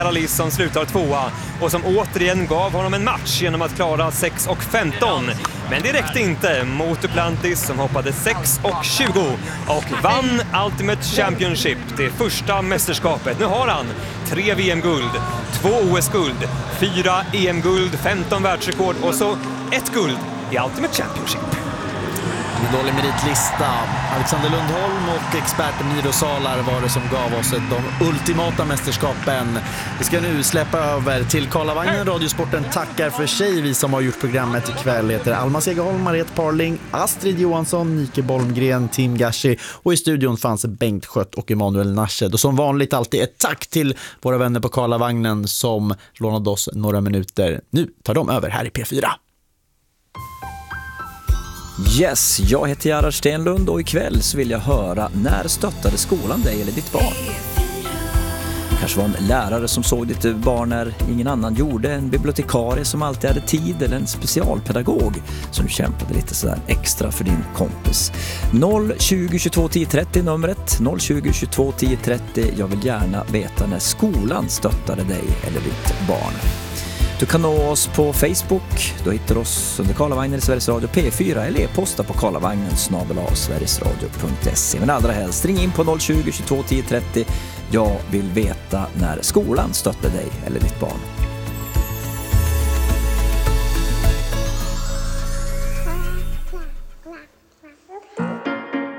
Alice som slutar tvåa och som återigen gav honom en match genom att klara 6:15. Men det räckte inte mot Duplantis som hoppade 6:20 och vann Ultimate Championship, det första mästerskapet. Nu har han 3 VM-guld, 2 OS-guld, 4 EM-guld, 15 världsrekord och så 1 guld i Ultimate Championship. Dålig meritlista. Alexander Lundholm och experten Miro Salar var det som gav oss de ultimata mästerskapen. Vi ska nu släppa över till Karlavagnen. Radiosporten tackar för sig. Vi som har gjort programmet ikväll heter Alma Segerholm, Mariette Parling, Astrid Johansson, Nike Bolmgren, Tim Gashi och i studion fanns Bengt Skött och Emanuel Nasched. Och som vanligt alltid ett tack till våra vänner på Karlavagnen som lånade oss några minuter. Nu tar de över här i P4. Yes, jag heter Gerhard Stenlund och ikväll så vill jag höra när stöttade skolan dig eller ditt barn? Det kanske var en lärare som såg ditt barn när ingen annan gjorde, en bibliotekarie som alltid hade tid eller en specialpedagog som kämpade lite sådär extra för din kompis. 020 22 10 30 numret, 020 22 10 30. Jag vill gärna veta när skolan stöttade dig eller ditt barn. Du kan nå oss på Facebook. Då hittar du oss under Karlavagnen i Sveriges Radio P4 eller posta på karlavagnen@sverigesradio.se. Men allra helst ring in på 020 22 10 30. Jag vill veta när skolan stötte dig eller ditt barn.